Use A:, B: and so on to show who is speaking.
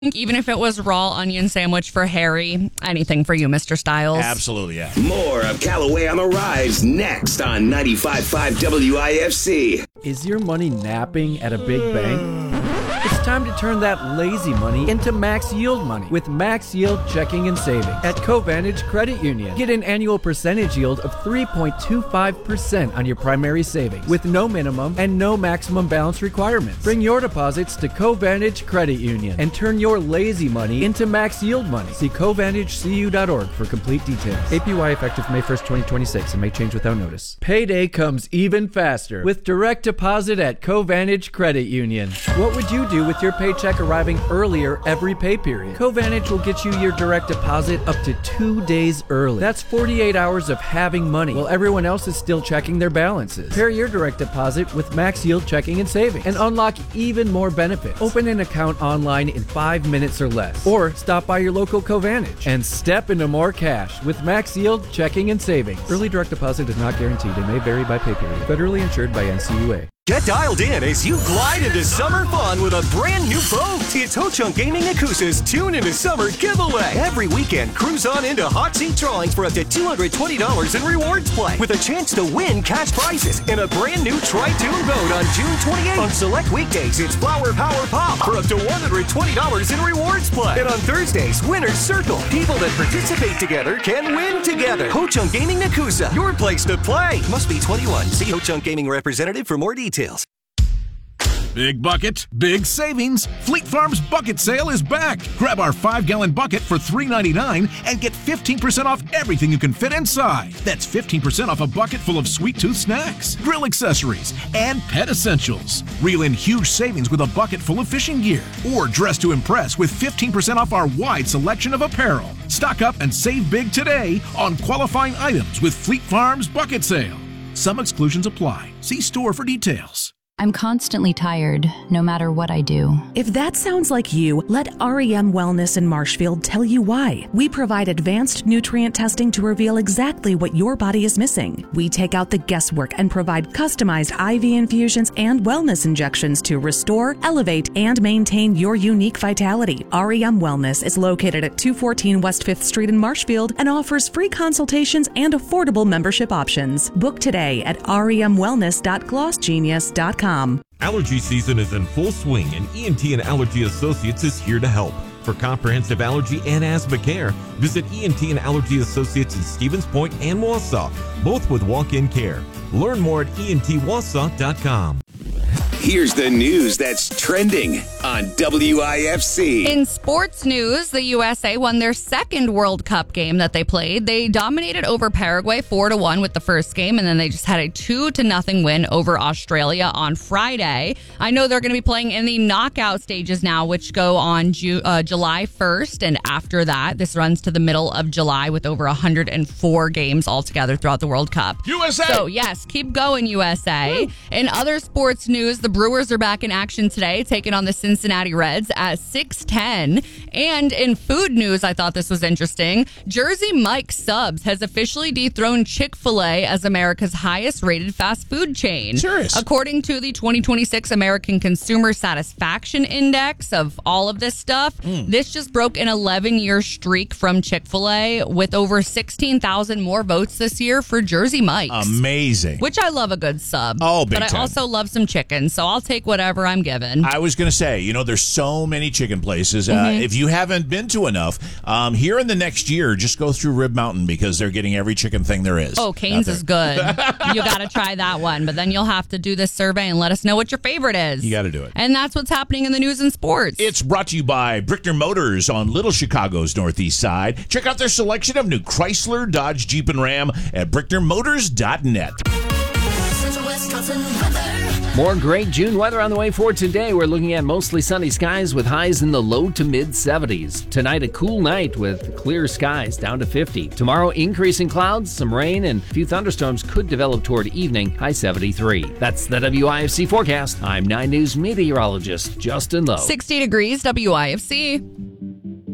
A: Even if it was raw onion sandwich for Harry, anything for you, Mr. Styles.
B: Absolutely, yeah.
C: More of Callaway on the Rise next on 95.5 WIFC.
D: Is your money napping at a big bank? It's time to turn that lazy money into max yield money with Max Yield Checking and Savings at Covantage Credit Union. Get an annual percentage yield of 3.25% on your primary savings with no minimum and no maximum balance requirements. Bring your deposits to Covantage Credit Union and turn your lazy money into max yield money. See CovantageCU.org for complete details. APY effective May 1st, 2026 and may change without notice. Payday comes even faster with direct deposit at Covantage Credit Union. What would you do with your paycheck arriving earlier every pay period? Covantage will get you your direct deposit up to 2 days early. That's 48 hours of having money while everyone else is still checking their balances. Pair your direct deposit with Max Yield Checking and Savings and unlock even more benefits. Open an account online in 5 minutes or less, or stop by your local Covantage and step into more cash with Max Yield Checking and Savings. Early direct deposit is not guaranteed and may vary by pay period. Federally insured by NCUA.
E: Get dialed in as you glide into summer fun with a brand new boat. It's Ho-Chunk Gaming Yakuza's Tune into Summer giveaway. Every weekend, cruise on into hot seat drawings for up to $220 in rewards play with a chance to win cash prizes in a brand new Tri-Tune boat on June 28th. On select weekdays, it's Flower Power Pop for up to $120 in rewards play. And on Thursdays, Winner's Circle. People that participate together can win together. Ho-Chunk Gaming Yakuza, your place to play. Must be 21. See Ho-Chunk Gaming representative for more details.
F: Big bucket, big savings. Fleet Farm's bucket sale is back. Grab our 5-gallon bucket for $3.99 and get 15% off everything you can fit inside. That's 15% off a bucket full of sweet tooth snacks, grill accessories, and pet essentials. Reel in huge savings with a bucket full of fishing gear. Or dress to impress with 15% off our wide selection of apparel. Stock up and save big today on qualifying items with Fleet Farm's bucket sale. Some exclusions apply. See store for details.
G: I'm constantly tired, no matter what I do.
H: If that sounds like you, let REM Wellness in Marshfield tell you why. We provide advanced nutrient testing to reveal exactly what your body is missing. We take out the guesswork and provide customized IV infusions and wellness injections to restore, elevate, and maintain your unique vitality. REM Wellness is located at 214 West 5th Street in Marshfield and offers free consultations and affordable membership options. Book today at remwellness.glossgenius.com.
I: Allergy season is in full swing, and ENT and Allergy Associates is here to help. For comprehensive allergy and asthma care, visit ENT and Allergy Associates in Stevens Point and Wausau, both with walk-in care. Learn more at entwausau.com.
C: Here's the news that's trending on WIFC.
A: In sports news, the USA won their second World Cup game that they played. They dominated over Paraguay 4-1 with the first game, and then they just had a 2-0 win over Australia on Friday. I know they're going to be playing in the knockout stages now, which go on July 1st, and after that, this runs to the middle of July with over 104 games altogether throughout the World Cup.
B: USA!
A: So, yes, keep going, USA. Woo. In other sports news, the Brewers are back in action today, taking on the Cincinnati Reds at 6:10. And in food news, I thought this was interesting. Jersey Mike's Subs has officially dethroned Chick-fil-A as America's highest-rated fast food chain.
B: Serious?
A: According to the 2026 American Consumer Satisfaction Index of all of this stuff, this just broke an 11-year streak from Chick-fil-A with over 16,000 more votes this year for Jersey Mike's.
B: Amazing.
A: Which I love a good sub.
B: Oh, big
A: But I
B: time.
A: also love some chicken, so I'll take whatever I'm given.
B: I was going to say, there's so many chicken places. If you haven't been to enough, here in the next year, just go through Rib Mountain because they're getting every chicken thing there is.
A: Oh, Cane's is good. You got to try that one. But then you'll have to do this survey and let us know what your favorite is.
B: You got to do it.
A: And that's what's happening in the news and sports.
B: It's brought to you by Brickner Motors on Little Chicago's Northeast Side. Check out their selection of new Chrysler, Dodge, Jeep, and Ram at BricknerMotors.net.
J: More great June weather on the way for today. We're looking at mostly sunny skies with highs in the low to mid 70s. Tonight, a cool night with clear skies down to 50. Tomorrow, increasing clouds, some rain, and a few thunderstorms could develop toward evening, high 73. That's the WIFC forecast. I'm 9 News meteorologist Justin Lowe.
A: 60 degrees, WIFC.